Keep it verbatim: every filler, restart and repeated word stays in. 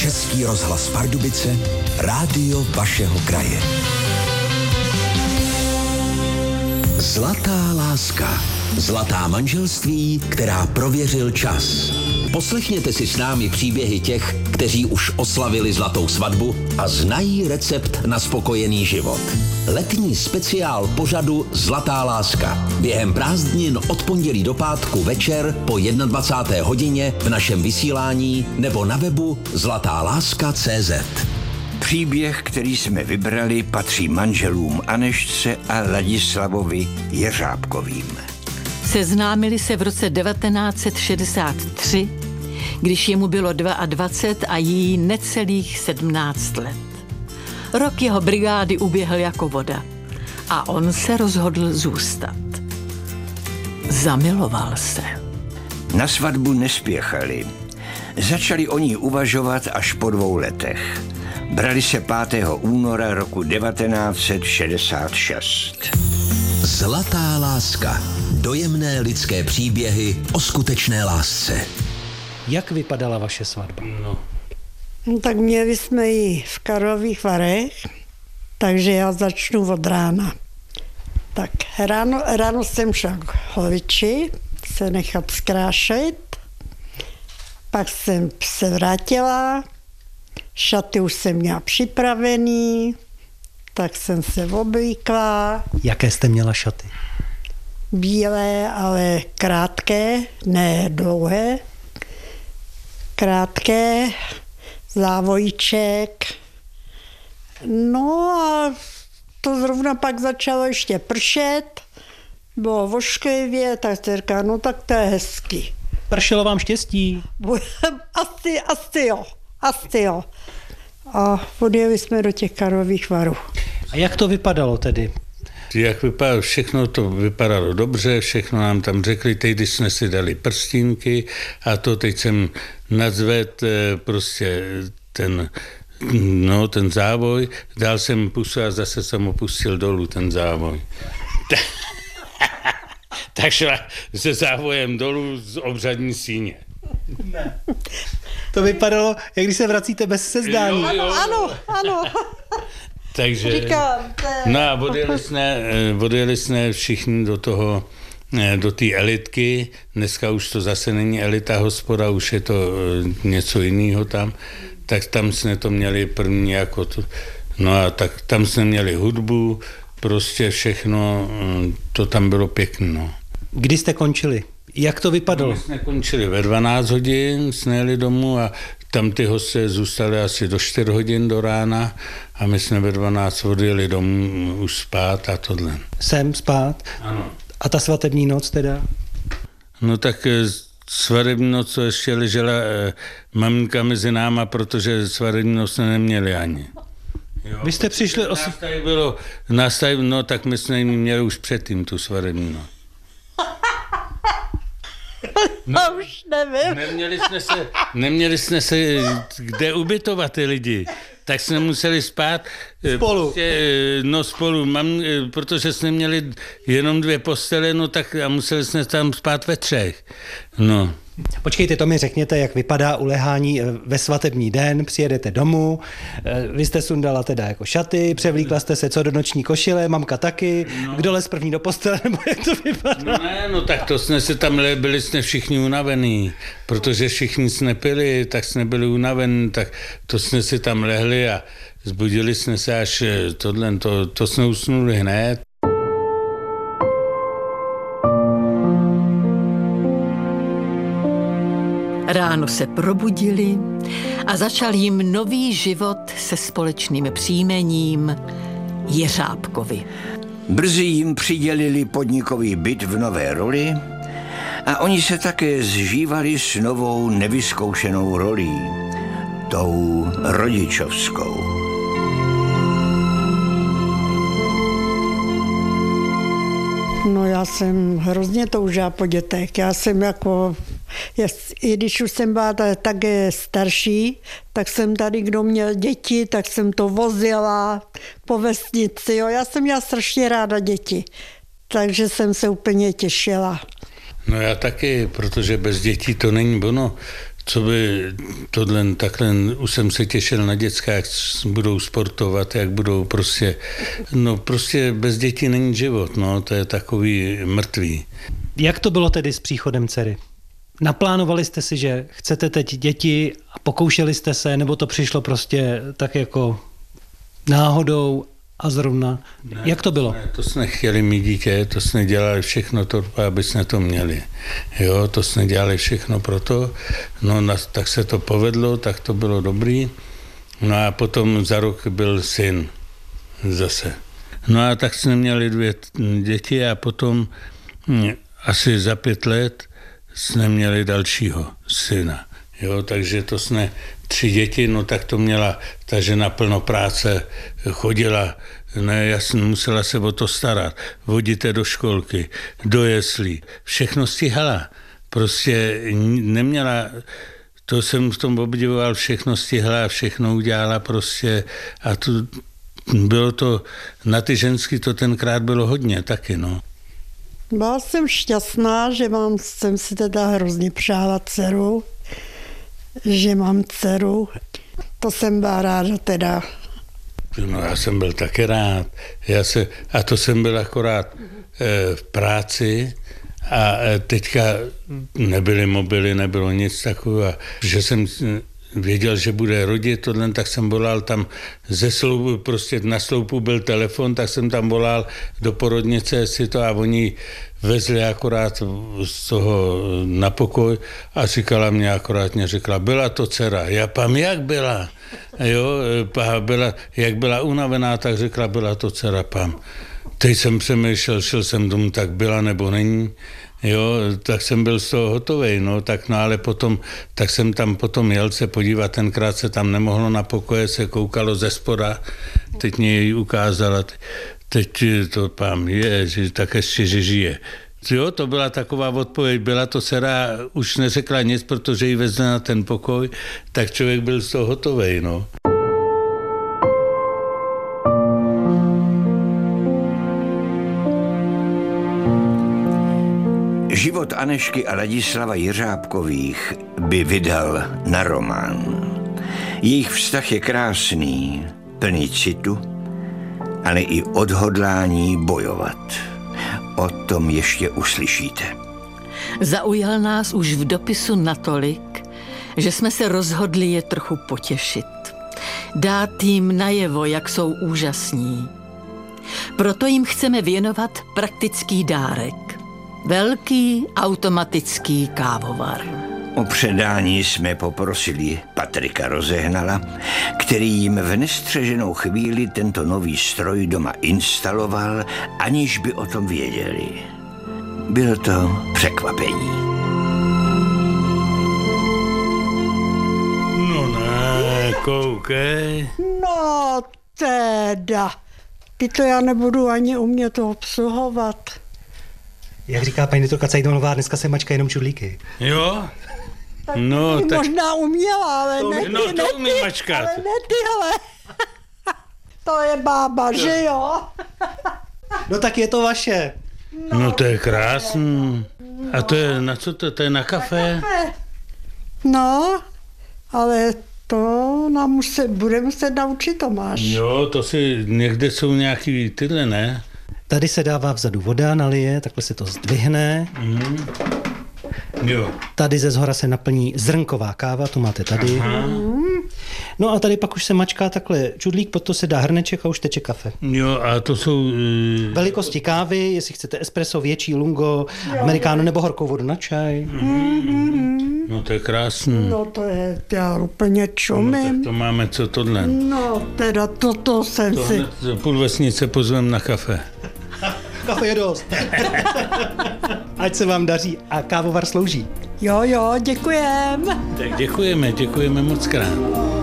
Český rozhlas Pardubice, rádio vašeho kraje. Zlatá láska. Zlatá manželství, která prověřil čas. Poslechněte si s námi příběhy těch, kteří už oslavili zlatou svatbu a znají recept na spokojený život. Letní speciál pořadu Zlatá láska. Během prázdnin od pondělí do pátku večer po dvacáté jedné hodině v našem vysílání nebo na webu zlatá láska tečka cé zet. Příběh, který jsme vybrali, patří manželům Anežce a Ladislavovi Jeřábkovým. Seznámili se v roce devatenáct set šedesát tři, když jemu bylo dvacet dva a jí necelých sedmnáct let. Rok jeho brigády uběhl jako voda a on se rozhodl zůstat. Zamiloval se. Na svatbu nespěchali. Začali o ní uvažovat až po dvou letech. Brali se pátého února roku devatenáct set šedesát šest. Zlatá láska. Dojemné lidské příběhy o skutečné lásce. Jak vypadala vaše svatba? No. No, tak měli jsme ji v Karlových Varech, takže já začnu od rána. Tak ráno, ráno jsem šla k holiči se nechat zkrášet, pak jsem se vrátila, šaty už jsem měla připravený, tak jsem se oblíkla. Jaké jste měla šaty? Bílé, ale krátké, ne dlouhé. Krátké, závojíček. No a to zrovna pak začalo ještě pršet, bylo vošklivě, tak se říká, no tak to je hezky. Pršelo vám štěstí? asi, asi jo, asi jo. A odjeli jsme do těch Karlových Varů. A jak to vypadalo tedy? Jak vypadalo, všechno to vypadalo dobře, všechno nám tam řekli, teď když jsme si dali prstínky a to teď jsem nadzvedl prostě ten, no, ten závoj, dál jsem pusu a zase jsem opustil dolů ten závoj. Tak šla se závojem dolů z obřadní síně. Ne. To vypadalo, jak když se vracíte bez sezdání. Jo, jo. Ano, ano, ano. Takže, říkám, no a odjeli jsme, odjeli jsme všichni do toho, do té elitky. Dneska už to zase není elita hospoda, už je to něco jiného tam. Tak tam jsme to měli první jako to. No a tak tam jsme měli hudbu, prostě všechno, to tam bylo pěkné. No. Kdy jste končili? Jak to vypadalo? My jsme končili ve dvanáct hodin, jsme jeli domů a tam ty hosté zůstali asi do čtyř hodin do rána a my jsme ve dvanáct odjeli domů už spát a tohle. Sem spát? Ano. A ta svatební noc teda? No tak svatební noc ještě ležela eh, maminka mezi náma, protože svatební noc jsme neměli ani. Jo, vy jste přišli... Os... Nás tady bylo, nás tady, no tak my jsme měli už předtím tu svatební noc. No, už nevím. Neměli jsme se, neměli jsme se kde ubytovat ty lidi, tak jsme museli spát spolu. Prostě, no spolu, mám, protože jsme měli jenom dvě postele, no tak a museli jsme tam spát ve třech. No. Počkejte, to mi řekněte, jak vypadá ulehání ve svatební den, přijedete domů, vy jste sundala teda jako šaty, převlíkla jste se co do noční košile, mamka taky, no. Kdo les první do postele, nebo jak to vypadá? No ne, no tak to jsme se tam, byli jsme všichni unavení, protože všichni jsme pili, tak jsme byli unavení, tak to jsme si tam lehli a zbudili jsme se až tohle, to, to jsme usnuli hned. Ráno se probudili a začal jim nový život se společným příjmením Jeřábkovi. Brzy jim přidělili podnikový byt v Nové Roli a oni se také zžívali s novou nevyzkoušenou rolí, tou rodičovskou. No já jsem hrozně toužila po dětech. Já jsem jako, i když už jsem byla tak starší, tak jsem tady, kdo měl děti, tak jsem to vozila po vesnici. Jo. Já jsem měla strašně ráda děti, takže jsem se úplně těšila. No já taky, protože bez dětí to není ono. co by tohle, takhle, už jsem se těšil na děcka, jak budou sportovat, jak budou prostě, no prostě bez dětí není život, no, to je takový mrtvý. Jak to bylo tedy s příchodem dcery? Naplánovali jste si, že chcete teď děti a pokoušeli jste se, nebo to přišlo prostě tak jako náhodou a zrovna? Ne, jak to bylo? Ne, to jsme chtěli mít dítě, to jsme dělali všechno to, aby jsme to měli. Jo, to jsme dělali všechno proto, no na, tak se to povedlo, tak to bylo dobrý. No a potom za rok byl syn zase. No a tak jsme měli dvě děti a potom asi za pět let jsme měli dalšího syna. Jo, takže to jsme tři děti, no tak to měla ta žena plno práce, chodila, ne, jasně, musela se o to starat, vodit je do školky, do jeslí, všechno stihala. Prostě neměla, to jsem v tom obdivoval, všechno stihla, všechno udělala prostě a to, bylo to, na ty ženský to tenkrát bylo hodně taky, no. Byla jsem šťastná, že mám, jsem si teda hrozně přála dceru, že mám dceru. To jsem byla ráda teda. No já jsem byl taky rád. Já se, a to jsem byl akorát e, v práci a e, teďka nebyly mobily, nebylo nic takového. Že jsem věděl, že bude rodit tohle, tak jsem volal tam ze sloupu, prostě na sloupu byl telefon, tak jsem tam volal do porodnice, jestli to, a oni vezli akorát z toho na pokoj a říkala mě akorát, mě řekla, byla to dcera. Já pam, jak byla? Jo, byla, jak byla unavená, tak řekla, byla to dcera, pam. Teď jsem přemýšlel, šel jsem domů, tak byla nebo není. Jo, tak jsem byl z toho hotovej, no, tak no, ale potom, tak jsem tam potom jel se podívat, tenkrát se tam nemohlo na pokoje, se koukalo ze spoda, teď mě ji ukázala, teď to pám je, že tak ještě, že žije. Jo, to byla taková odpověď, byla to dcera, už neřekla nic, protože ji vezne na ten pokoj, tak člověk byl z toho hotovej, no. Život Anešky a Ladislava Jiřábkových by vydal na román. Jejich vztah je krásný, plný citu, ale i odhodlání bojovat. O tom ještě uslyšíte. Zaujal nás už v dopisu natolik, že jsme se rozhodli je trochu potěšit. Dát jim najevo, jak jsou úžasní. Proto jim chceme věnovat praktický dárek. Velký automatický kávovar. O předání jsme poprosili Patrika Rozehnala, který jim v nestřeženou chvíli tento nový stroj doma instaloval, aniž by o tom věděli. Bylo to překvapení. No ne, koukej. No teda, ty to já nebudu ani umět obsluhovat. Jak říká paní doktorka Cajdonová, dneska se mačka jenom čudlíky. Jo? Tak No, ty tak... možná uměla, ale to, ne ty, no, to ne umím ty, mačkat. ale ne ty, ale to je bába, no. Že jo? No tak je to vaše. No, no to je krásný. A to je na co to? To je na kafe? Na kafe. No, ale to nám muset, bude muset naučit Tomáš. Jo, to si někde jsou nějaký tyhle, ne? Tady se dává vzadu voda, nalije, takhle se to zdvihne. Mm. Jo. Tady ze zhora se naplní zrnková káva, tu máte tady. Aha. No a tady pak už se mačká takhle čudlík, potom se dá hrneček a už teče kafe. Jo, a to jsou... Uh... Velikosti kávy, jestli chcete espresso, větší, lungo, americano nebo horkou vodu na čaj. Mm-hmm. No to je krásný. No to je, já úplně čumím. No tak to máme co tohle. No teda toto jsem to si... Půl vesnice pozvem na kafe. Kafe je dost. Ať se vám daří a kávovar slouží. Jo, jo, děkujem. Tak děkujeme, děkujeme moc krát.